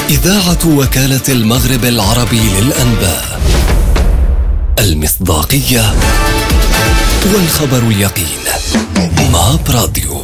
إذاعة وكالة المغرب العربي للأنباء. المصداقية والخبر اليقين. ماب راديو.